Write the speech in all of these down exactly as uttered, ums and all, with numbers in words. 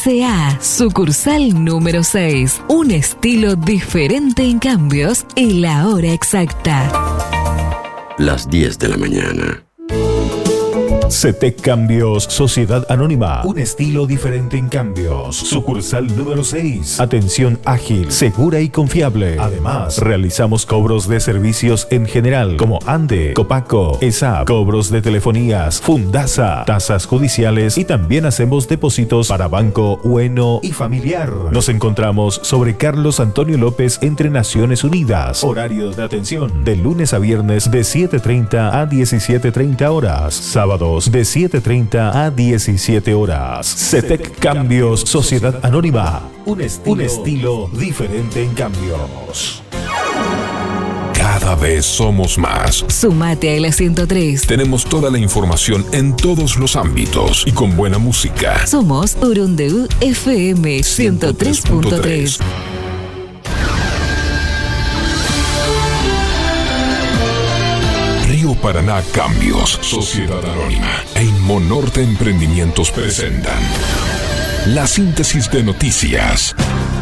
S A, sucursal número seis. Un estilo diferente en cambios y la hora exacta. Las diez de la mañana. CETEC Cambios Sociedad Anónima. Un estilo diferente en cambios. Sucursal número seis. Atención ágil, segura y confiable. Además, realizamos cobros de servicios en general como ANDE, Copaco, E S A P, cobros de telefonías, Fundasa, tasas judiciales y también hacemos depósitos para banco, bueno y familiar. Nos encontramos sobre Carlos Antonio López entre Naciones Unidas. Horarios de atención de lunes a viernes de siete treinta a diecisiete treinta horas. Sábados de siete treinta a diecisiete horas. CETEC Cambios Sociedad Anónima. Un estilo, un estilo diferente en cambios. Cada vez somos más. Sumate a la ciento tres. Tenemos toda la información en todos los ámbitos y con buena música. Somos Urundeu F M ciento tres punto tres. Río Paraná Cambios, Sociedad Anónima e Inmonorte Emprendimientos presentan la síntesis de noticias.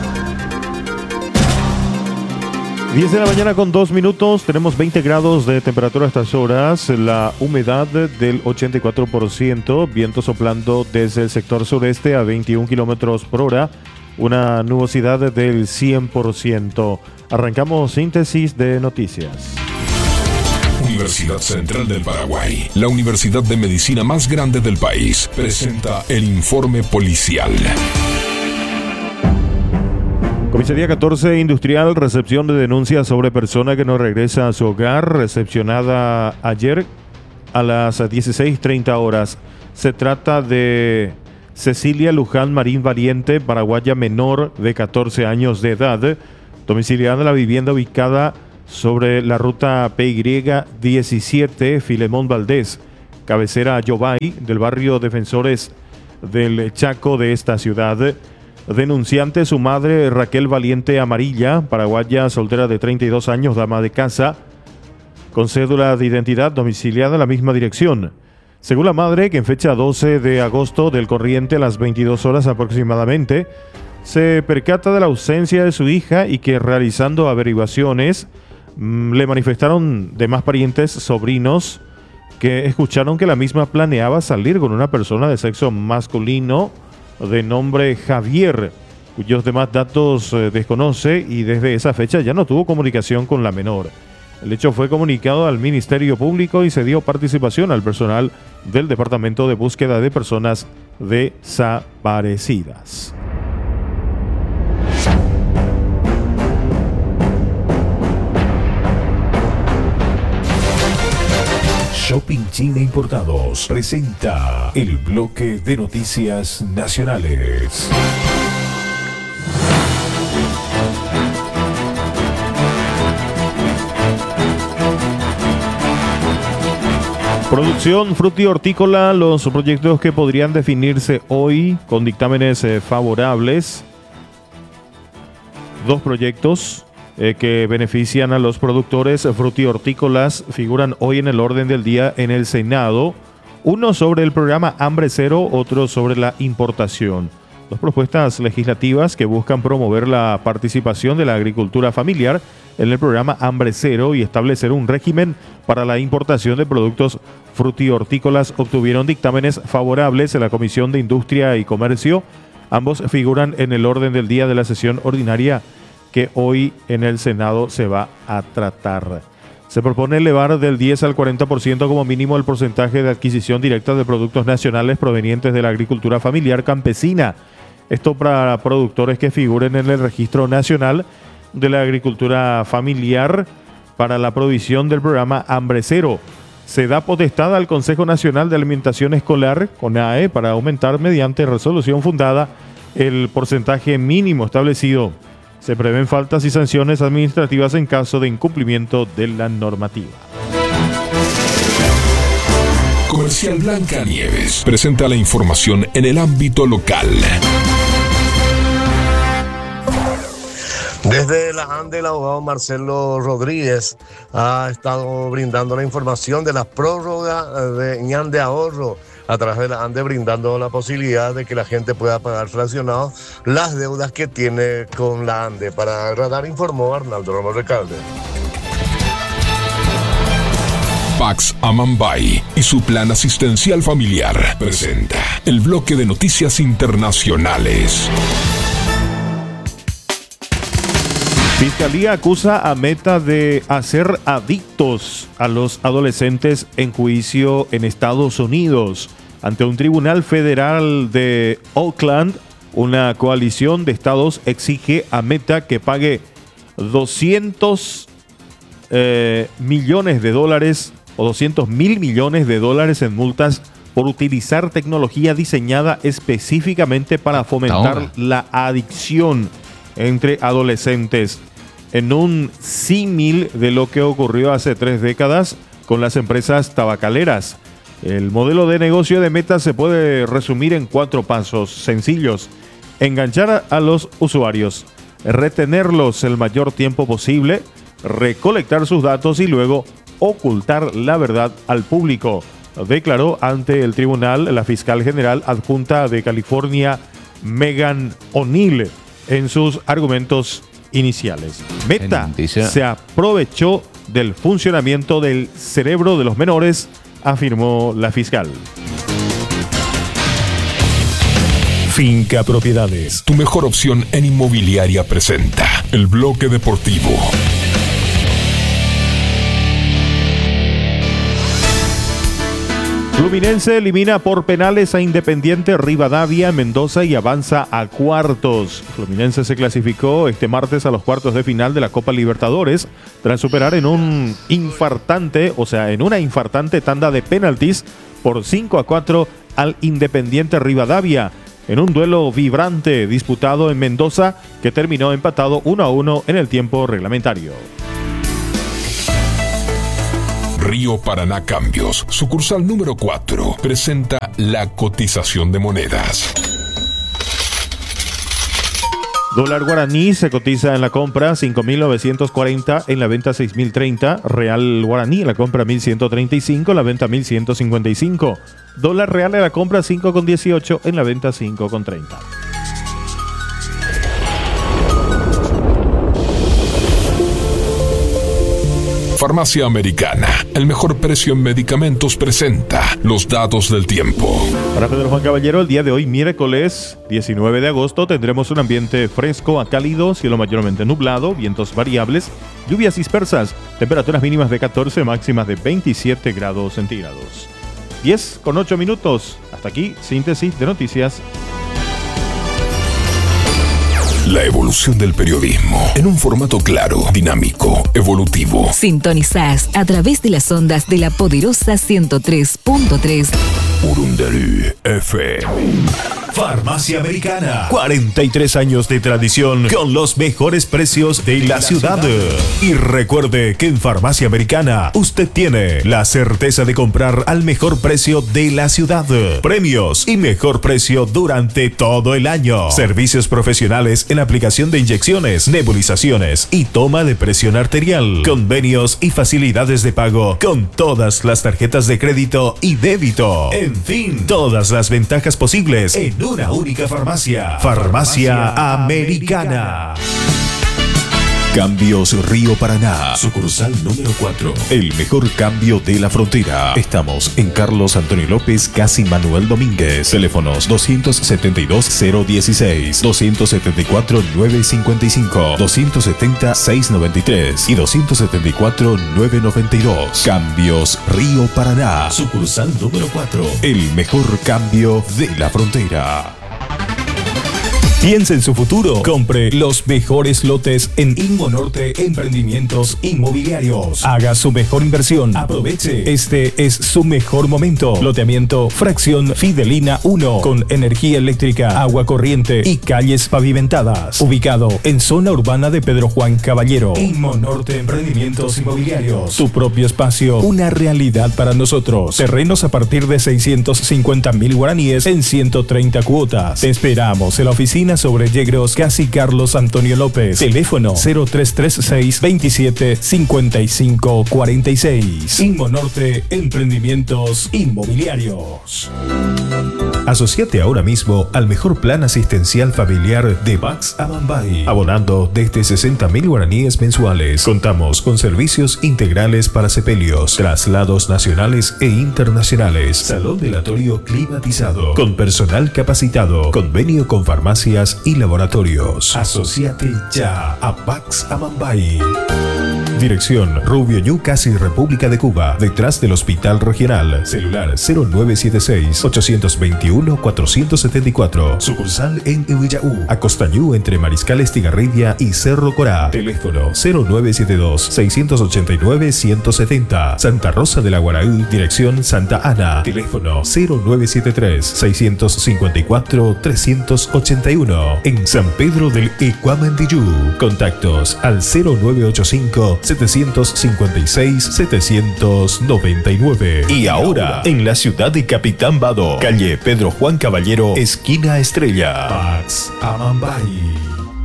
diez de la mañana con dos minutos, tenemos veinte grados de temperatura a estas horas, la humedad del ochenta y cuatro por ciento, viento soplando desde el sector sureste a veintiún kilómetros por hora, una nubosidad del cien por ciento. Arrancamos síntesis de noticias. Universidad Central del Paraguay, la universidad de medicina más grande del país, presenta el informe policial. Comisaría catorce Industrial, recepción de denuncias sobre persona que no regresa a su hogar, recepcionada ayer a las dieciséis treinta horas. Se trata de Cecilia Luján Marín Valiente, paraguaya menor de catorce años de edad, domiciliada en la vivienda ubicada sobre la ruta P Y diecisiete, Filemón Valdés, cabecera Yobay, del barrio Defensores del Chaco de esta ciudad. Denunciante, su madre Raquel Valiente Amarilla, paraguaya, soltera de treinta y dos años, dama de casa, con cédula de identidad, domiciliada en la misma dirección. Según la madre, que en fecha doce de agosto del corriente a las veintidós horas aproximadamente, se percata de la ausencia de su hija y que realizando averiguaciones mmm, le manifestaron demás parientes, sobrinos, que escucharon que la misma planeaba salir con una persona de sexo masculino de nombre Javier, cuyos demás datos eh, desconoce, y desde esa fecha ya no tuvo comunicación con la menor. El hecho fue comunicado al Ministerio Público y se dio participación al personal del Departamento de Búsqueda de Personas Desaparecidas. Shopping China Importados presenta el bloque de noticias nacionales. Producción fruti-hortícola, los proyectos que podrían definirse hoy con dictámenes eh, favorables. Dos proyectos eh, que benefician a los productores fruti-hortícolas figuran hoy en el orden del día en el Senado. Uno sobre el programa Hambre Cero, otro sobre la importación. Dos propuestas legislativas que buscan promover la participación de la agricultura familiar en el programa Hambre Cero y establecer un régimen para la importación de productos fruti-hortícolas obtuvieron dictámenes favorables en la Comisión de Industria y Comercio. Ambos figuran en el orden del día de la sesión ordinaria que hoy en el Senado se va a tratar. Se propone elevar del diez al cuarenta por ciento como mínimo el porcentaje de adquisición directa de productos nacionales provenientes de la agricultura familiar campesina. Esto para productores que figuren en el Registro Nacional de la Agricultura Familiar para la provisión del programa Hambre Cero. Se da potestad al Consejo Nacional de Alimentación Escolar, CONAE, para aumentar mediante resolución fundada el porcentaje mínimo establecido. Se prevén faltas y sanciones administrativas en caso de incumplimiento de la normativa. Comercial Blanca Nieves presenta la información en el ámbito local. Desde la ANDE, el abogado Marcelo Rodríguez ha estado brindando la información de la prórroga de ñan de ahorro a través de la ANDE, brindando la posibilidad de que la gente pueda pagar fraccionado las deudas que tiene con la ANDE. Para Radar informó Arnaldo Romo Recalde. Pax Amambay y su plan asistencial familiar presenta el bloque de noticias internacionales. Fiscalía acusa a Meta de hacer adictos a los adolescentes en juicio en Estados Unidos. Ante un tribunal federal de Oakland, una coalición de estados exige a Meta que pague doscientos eh, millones de dólares o doscientos mil millones de dólares en multas por utilizar tecnología diseñada específicamente para fomentar la adicción entre adolescentes, en un símil de lo que ocurrió hace tres décadas con las empresas tabacaleras. El modelo de negocio de Meta se puede resumir en cuatro pasos sencillos: enganchar a los usuarios, retenerlos el mayor tiempo posible, recolectar sus datos y luego ocultar la verdad al público, declaró ante el tribunal la fiscal general adjunta de California, Megan O'Neill, en sus argumentos iniciales. Meta se aprovechó del funcionamiento del cerebro de los menores, afirmó la fiscal. Finca Propiedades. Tu mejor opción en inmobiliaria presenta el bloque deportivo. Fluminense elimina por penales a Independiente Rivadavia, Mendoza y avanza a cuartos. Fluminense se clasificó este martes a los cuartos de final de la Copa Libertadores tras superar en un infartante, o sea, en una infartante tanda de penaltis por cinco a cuatro al Independiente Rivadavia, en un duelo vibrante disputado en Mendoza que terminó empatado uno a uno en el tiempo reglamentario. Río Paraná Cambios, sucursal número cuatro, presenta la cotización de monedas. Dólar guaraní se cotiza en la compra cinco mil novecientos cuarenta, en la venta seis mil treinta. Real guaraní en la compra mil ciento treinta y cinco, en la venta mil ciento cincuenta y cinco. Dólar real en la compra cinco con dieciocho, en la venta cinco con treinta. Farmacia Americana, el mejor precio en medicamentos, presenta los datos del tiempo. Para Pedro Juan Caballero, el día de hoy, miércoles diecinueve de agosto, tendremos un ambiente fresco a cálido, cielo mayormente nublado, vientos variables, lluvias dispersas, temperaturas mínimas de catorce, máximas de veintisiete grados centígrados. diez con ocho minutos. Hasta aquí, síntesis de noticias. La evolución del periodismo en un formato claro, dinámico, evolutivo. Sintonizás a través de las ondas de la poderosa ciento tres punto tres. Urundarú F M. Farmacia Americana. cuarenta y tres años de tradición con los mejores precios de la ciudad. Y recuerde que en Farmacia Americana usted tiene la certeza de comprar al mejor precio de la ciudad. Premios y mejor precio durante todo el año. Servicios profesionales en aplicación de inyecciones, nebulizaciones y toma de presión arterial. Convenios y facilidades de pago con todas las tarjetas de crédito y débito. En fin, todas las ventajas posibles en una única farmacia. Farmacia Americana. Cambios Río Paraná, sucursal número cuatro. El mejor cambio de la frontera. Estamos en Carlos Antonio López, casi Manuel Domínguez. Teléfonos doscientos setenta y dos, cero dieciséis, doscientos setenta y cuatro, nueve cincuenta y cinco, doscientos setenta, seiscientos noventa y tres y doscientos setenta y cuatro, novecientos noventa y dos. Cambios Río Paraná, sucursal número cuatro. El mejor cambio de la frontera. Piense en su futuro. Compre los mejores lotes en Inmonorte Emprendimientos Inmobiliarios. Haga su mejor inversión. Aproveche. Este es su mejor momento. Loteamiento Fracción Fidelina uno con energía eléctrica, agua corriente y calles pavimentadas. Ubicado en zona urbana de Pedro Juan Caballero. Inmonorte Emprendimientos Inmobiliarios. Tu propio espacio. Una realidad para nosotros. Terrenos a partir de seiscientos cincuenta mil guaraníes en ciento treinta cuotas. Te esperamos en la oficina esquina sobre Yegros, casi Carlos Antonio López. Teléfono cero tres tres seis, veintisiete, cincuenta y cinco cuarenta y seis. Inmonorte Emprendimientos Inmobiliarios. Asociate ahora mismo al mejor plan asistencial familiar de Bax Amambay, abonando desde sesenta mil guaraníes mensuales. Contamos con servicios integrales para sepelios, traslados nacionales e internacionales, salón velatorio climatizado, con personal capacitado, convenio con farmacias y laboratorios. Asociate ya a Bax Amambay. Dirección Rubio Ñu, casi República de Cuba, detrás del Hospital Regional. Celular cero nueve siete seis, ocho dos uno, cuatro siete cuatro. Sucursal en Uvillaú, Acostañú, entre Mariscal Estigarribia y Cerro Corá. Teléfono cero nueve siete dos, seis ocho nueve, uno siete cero. Santa Rosa de la Guaraú, dirección Santa Ana. Teléfono cero nueve siete tres, seis cinco cuatro, tres ocho uno. En San Pedro del Ecuamendillú. Contactos al cero nueve ocho cinco, siete cinco seis, siete nueve nueve. Y ahora, en la ciudad de Capitán Bado, calle Pedro Juan Caballero, esquina Estrella. Bax Amambay.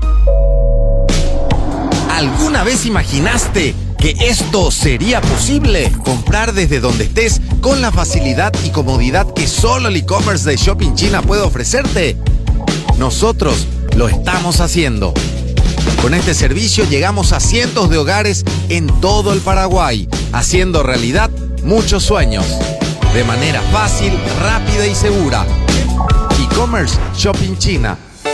¿Alguna vez imaginaste que esto sería posible? Comprar desde donde estés con la facilidad y comodidad que solo el e-commerce de Shopping China puede ofrecerte. Nosotros lo estamos haciendo. Con este servicio llegamos a cientos de hogares en todo el Paraguay, haciendo realidad muchos sueños. De manera fácil, rápida y segura. E-commerce Shopping China.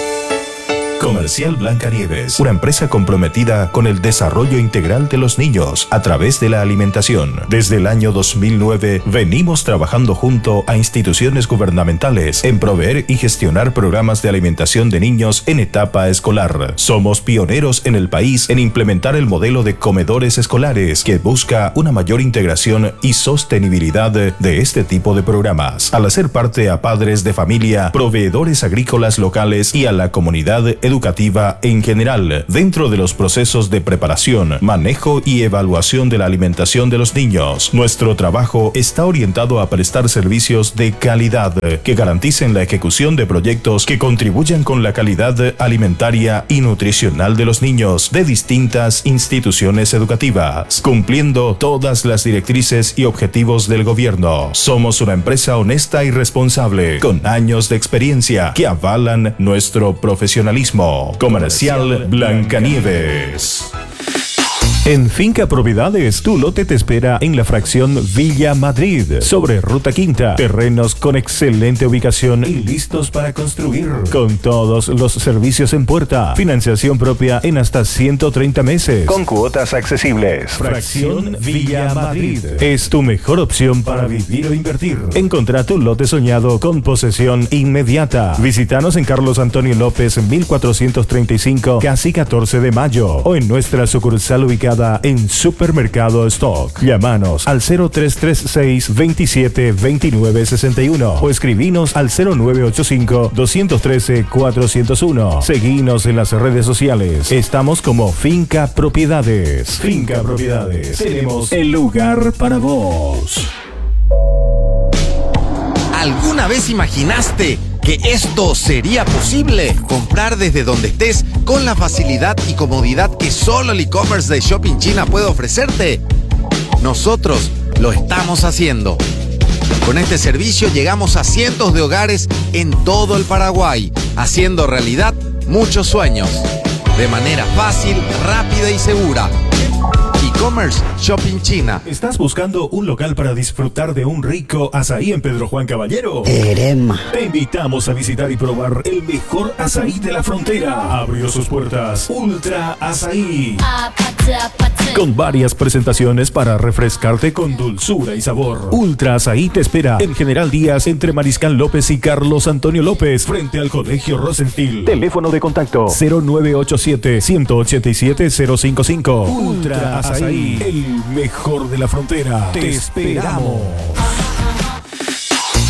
Comercial Blancanieves, una empresa comprometida con el desarrollo integral de los niños a través de la alimentación. Desde el año dos mil nueve venimos trabajando junto a instituciones gubernamentales en proveer y gestionar programas de alimentación de niños en etapa escolar. Somos pioneros en el país en implementar el modelo de comedores escolares que busca una mayor integración y sostenibilidad de este tipo de programas, al hacer parte a padres de familia, proveedores agrícolas locales y a la comunidad educativa educativa en general, dentro de los procesos de preparación, manejo y evaluación de la alimentación de los niños. Nuestro trabajo está orientado a prestar servicios de calidad que garanticen la ejecución de proyectos que contribuyan con la calidad alimentaria y nutricional de los niños de distintas instituciones educativas, cumpliendo todas las directrices y objetivos del gobierno. Somos una empresa honesta y responsable, con años de experiencia que avalan nuestro profesionalismo. Comercial Blancanieves. En Finca Propiedades, tu lote te espera en la fracción Villa Madrid, sobre Ruta Quinta. Terrenos con excelente ubicación y listos para construir, con todos los servicios en puerta. Financiación propia en hasta ciento treinta meses, con cuotas accesibles. Fracción Villa Madrid es tu mejor opción para vivir o invertir. Encontrá tu lote soñado con posesión inmediata. Visítanos en Carlos Antonio López, mil cuatrocientos treinta y cinco, casi catorce de mayo, o en nuestra sucursal ubicada en Supermercado Stock. Llámanos al cero tres tres seis, veintisiete, veintinueve sesenta y uno o escribinos al cero nueve ocho cinco, dos uno tres, cuatro cero uno. Seguinos en las redes sociales. Estamos como Finca Propiedades. Finca Propiedades. Tenemos el lugar para vos. ¿Alguna vez imaginaste que esto sería posible? Comprar desde donde estés con la facilidad y comodidad que solo el e-commerce de Shopping China puede ofrecerte. Nosotros lo estamos haciendo. Con este servicio llegamos a cientos de hogares en todo el Paraguay, haciendo realidad muchos sueños. De manera fácil, rápida y segura. E-commerce Shopping China. ¿Estás buscando un local para disfrutar de un rico azaí en Pedro Juan Caballero? Erema. Te invitamos a visitar y probar el mejor azaí de la frontera. Abrió sus puertas Ultra Azaí, con varias presentaciones para refrescarte con dulzura y sabor. Ultra Azaí te espera en General Díaz, entre Mariscal López y Carlos Antonio López, frente al Colegio Rosenfield. Teléfono de contacto cero nueve ocho siete, uno ocho siete, cero cinco cinco. Ultra Azaí, el mejor de la frontera. Te esperamos.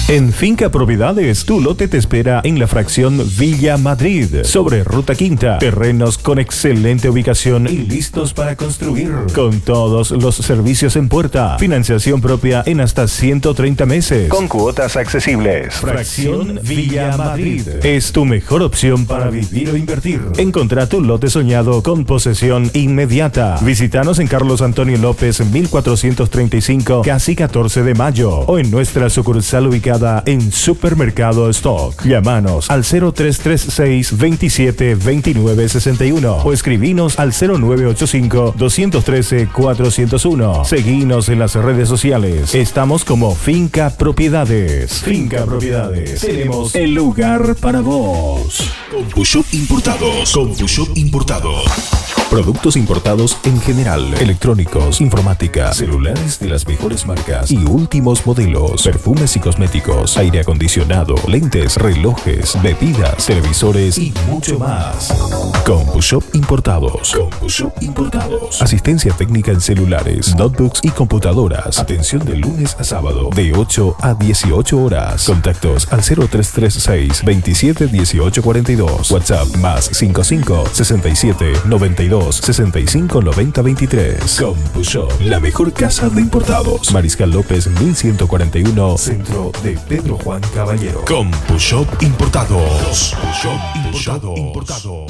En Finca Propiedades, tu lote te espera en la fracción Villa Madrid, sobre Ruta Quinta. Terrenos con excelente ubicación y listos para construir. Con todos los servicios en puerta. Financiación propia en hasta ciento treinta meses. Con cuotas accesibles. Fracción Villa Madrid. Es tu mejor opción para vivir o invertir. Encontrá tu lote soñado con posesión inmediata. Visítanos en Carlos Antonio López, mil cuatrocientos treinta y cinco, casi catorce de mayo. O en nuestra sucursal ubicada en Supermercado Stock. Llámanos al cero tres tres seis, veintisiete, veintinueve, sesenta y uno o escribinos al cero nueve ocho cinco, dos uno tres, cuatro cero uno. Seguinos en las redes sociales. Estamos como Finca Propiedades. Finca Propiedades. Tenemos el lugar para vos. CompuShop Importados. CompuShop Importados. Productos importados en general, electrónicos, informática, celulares de las mejores marcas y últimos modelos, perfumes y cosméticos, aire acondicionado, lentes, relojes, bebidas, televisores y mucho más. CompuShop Importados. CompuShop Importados. Asistencia técnica en celulares, notebooks y computadoras. Atención de lunes a sábado de ocho a dieciocho horas. Contactos al cero tres tres seis, veintisiete, dieciocho, cuarenta y dos. WhatsApp más cincuenta y cinco, sesenta y siete, noventa y dos, sesenta y cinco, noventa, veintitrés. CompuShop, la mejor casa de importados. Mariscal López, mil ciento cuarenta y uno, centro de Pedro Juan Caballero. CompuShop Importados. CompuShop Importados.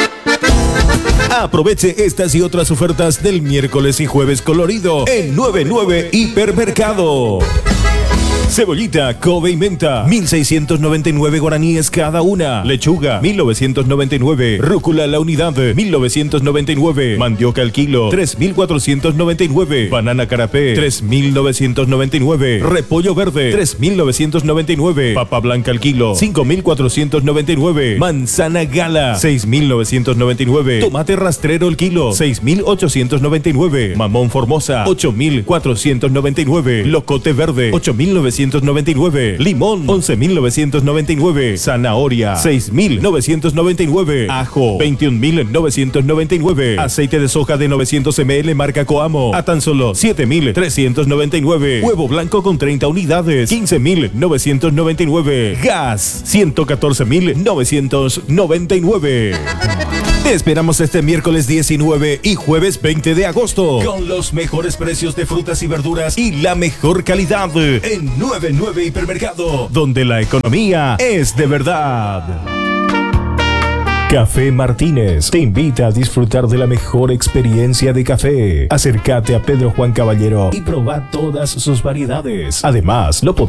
Aproveche estas y otras ofertas del miércoles y jueves colorido en noventa y nueve Hipermercado. Cebollita, Kobe y menta, mil seiscientos noventa y nueve guaraníes cada una. Lechuga, mil novecientos noventa y nueve. Rúcula la unidad, mil novecientos noventa y nueve. Mandioca al kilo, tres mil cuatrocientos noventa y nueve. Banana carapé, tres mil novecientos noventa y nueve. Repollo verde, tres mil novecientos noventa y nueve. Papa blanca al kilo, cinco mil cuatrocientos noventa y nueve. Manzana gala, seis mil novecientos noventa y nueve. Tomate rastrero al kilo, seis mil ochocientos noventa y nueve. Mamón formosa, ocho mil cuatrocientos noventa y nueve. Locote verde, ocho mil novecientos noventa y nueve. Limón, once mil novecientos noventa y nueve. Zanahoria, seis mil novecientos noventa y nueve. Ajo, veintiún mil novecientos noventa y nueve. Aceite de soja de novecientos mililitros marca Coamo a tan solo siete mil trescientos noventa y nueve. Huevo blanco con treinta unidades, quince mil novecientos noventa y nueve. Gas, ciento catorce mil novecientos noventa y nueve. Te esperamos este miércoles diecinueve y jueves veinte de agosto con los mejores precios de frutas y verduras y la mejor calidad en noventa y nueve Hipermercado, donde la economía es de verdad. Café Martínez te invita a disfrutar de la mejor experiencia de café. Acércate a Pedro Juan Caballero y proba todas sus variedades. Además, lo podés